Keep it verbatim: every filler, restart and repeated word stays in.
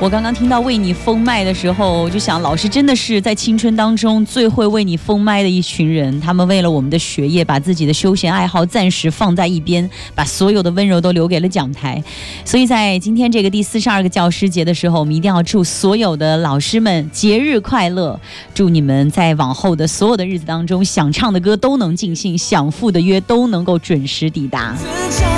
我刚刚听到为你封麦的时候，我就想老师真的是在青春当中最会为你封麦的一群人，他们为了我们的学业把自己的休闲爱好暂时放在一边，把所有的温柔都留给了讲台。所以在今天这个第四十二个教师节的时候，我们一定要祝所有的老师们节日快乐，祝你们在往后的所有的日子当中，想唱的歌都能尽兴，想赴的约都能够准时抵达。